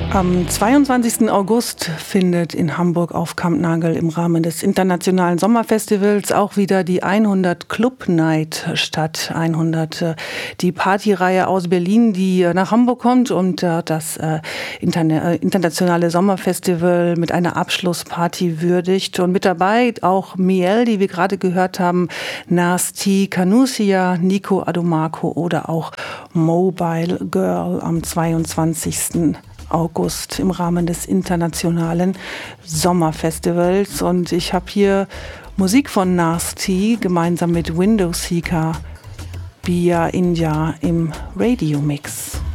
Am 22. August findet in Hamburg auf Kampnagel im Rahmen des Internationalen Sommerfestivals auch wieder die 100 Club Night statt. 100, die Partyreihe aus Berlin, die nach Hamburg kommt und das Internationale Sommerfestival mit einer Abschlussparty würdigt. Und mit dabei auch Miel, die wir gerade gehört haben, Nasty, Kanusia, Nico Adomako oder auch Mobile Girl am 22. August im Rahmen des Internationalen Sommerfestivals. Und ich habe hier Musik von Nasty gemeinsam mit Window Seeker, Bia India im Radio Mix.